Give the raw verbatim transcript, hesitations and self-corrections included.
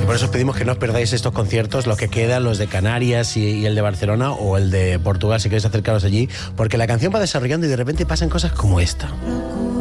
Y por eso os pedimos que no os perdáis estos conciertos, los que quedan, los de Canarias y, y el de Barcelona o el de Portugal, si queréis acercaros allí, porque la canción va desarrollando y de repente pasan cosas como esta.